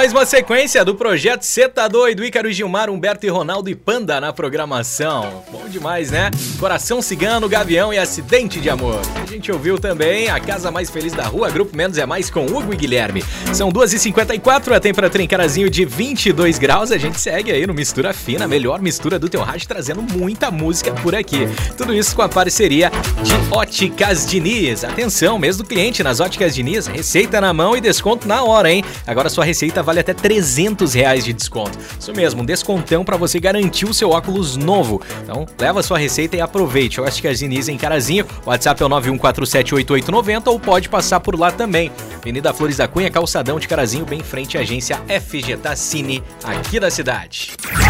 mais uma sequência do Projeto Cê Tá Doido, Ícaro, Gilmar, Humberto e Ronaldo e Panda na programação. Bom demais, né? Coração Cigano, Gavião e Acidente de Amor. A gente ouviu também A Casa Mais Feliz da Rua, Grupo Menos é Mais com Hugo e Guilherme. São 2h54, a temperatura em Carazinho de 22 graus. A gente segue aí no Mistura Fina, a melhor mistura do teu rádio, trazendo muita música por aqui. Tudo isso com a parceria de Óticas Diniz. Atenção, mês do cliente nas Óticas Diniz, receita na mão e desconto na hora, hein? Agora sua receita vale até R$300 de desconto. Isso mesmo, um descontão para você garantir o seu óculos novo. Então, leva sua receita e aproveite. Óticas Diniz em Carazinho, o WhatsApp é o 91478890 ou pode passar por lá também. Avenida Flores da Cunha, calçadão de Carazinho, bem em frente à agência FG Tassini, aqui da cidade.